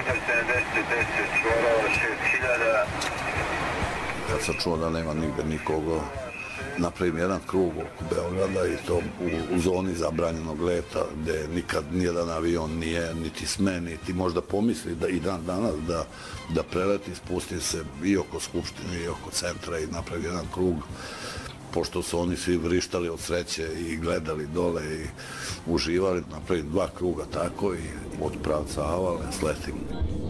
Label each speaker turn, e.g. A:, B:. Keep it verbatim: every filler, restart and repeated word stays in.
A: sedamdeset deset čvorova šest hiljada.
B: Kad sam čuo da nema nigde nikoga, napravim jedan krug oko Beograda i to u, u zoni zabranjenog leta gde nikad nijedan avion nije niti sme, niti možda pomisli da i dan danas da, da preleti, spusti se i oko Skupštine i oko centra i napravi jedan krug, pošto su oni svi vrištali od sreće i gledali dole i uživali, napravim dva kruga tako i od pravca Avale sletim.